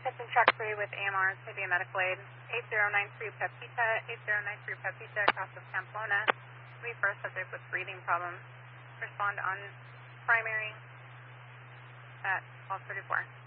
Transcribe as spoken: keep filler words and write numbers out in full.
Pitching truck three with A M R, maybe a medical aid. eight zero nine three Pepita, eight zero nine three Pepita, across of Pamplona. We first subject with breathing problems. Respond on primary at twelve thirty-four.